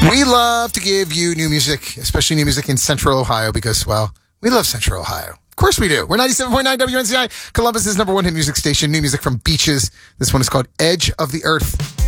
We love to give you new music, especially new music in Central Ohio because, well, we love Central Ohio. Of course we do. We're 97.9 WNCI, Columbus's #1 hit music station. New music from Beaches. This one is called Edge of the Earth.